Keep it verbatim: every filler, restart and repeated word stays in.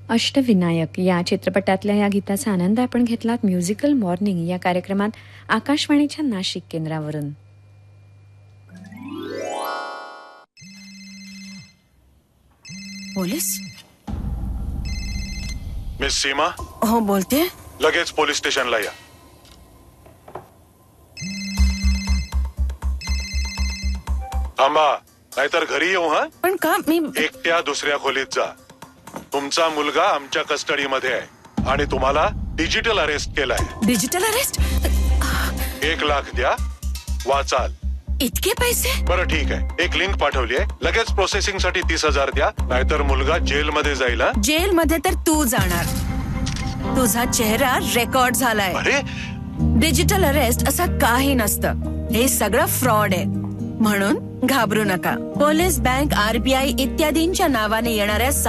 अष्टविनायक या चित्रपटातल्या या गीताचा आनंद आपण घेतलात म्युझिकल मॉर्निंग या कार्यक्रमात आकाशवाणीच्या नाशिक केंद्रावरून. पोलीस? मिस सीमा? हो बोलते. लगेच पोलीस स्टेशनला या. थांबा, नाहीतर घरी येऊ. हा पण का? मी एकट्या दुसऱ्या खोलीत जा. तुमचा मुलगा आमच्या कस्टडीमध्ये आहे आणि तुम्हाला डिजिटल अरेस्ट केलाय. Digital arrest? एक लाख द्या, वाचाल. इतके पैसे? बरं ठीक आहे, एक लिंक पाठवली आहे, लगेच प्रोसेसिंग साठी तीस हजार द्या, नाहीतर मुलगा जेल मध्ये जाईल. जेल मध्ये तर तू जाणार. तुझा चेहरा रेकॉर्ड झालाय. अरे डिजिटल अरेस्ट असं काही नसतं. हे सगळं फ्रॉड आहे. म्हणून घाबरू नका. पोलीस, बँक, आरबीआय इत्यादींच्या नावाने येणाऱ्या